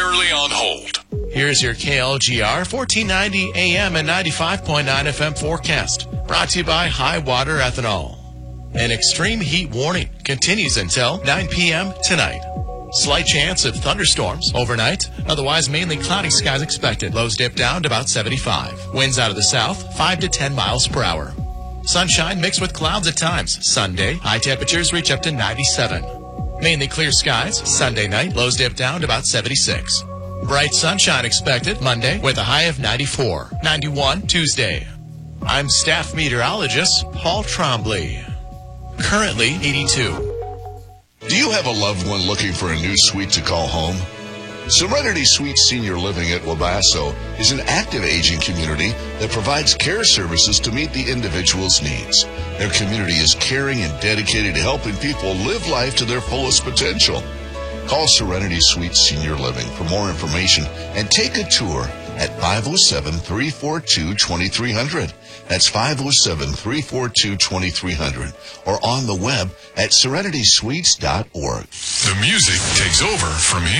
temporarily on hold. Here's your KLGR 1490 AM and 95.9 FM forecast. Brought to you by High Water Ethanol. An extreme heat warning continues until 9 p.m. tonight. Slight chance of thunderstorms overnight. Otherwise, mainly cloudy skies expected. Lows dip down to about 75. Winds out of the south, 5 to 10 miles per hour. Sunshine mixed with clouds at times. Sunday, high temperatures reach up to 97. Mainly clear skies. Sunday night, lows dip down to about 76. Bright sunshine expected Monday with a high of 94. 91 Tuesday. I'm staff meteorologist Paul Trombley. Currently 82. Do you have a loved one looking for a new suite to call home? Serenity Suites Senior Living at Wabasso is an active aging community that provides care services to meet the individual's needs. Their community is caring and dedicated to helping people live life to their fullest potential. Call Serenity Suites Senior Living for more information and take a tour at 507-342-2300. That's 507-342-2300 or on the web at serenitysuites.org. The music takes over from here.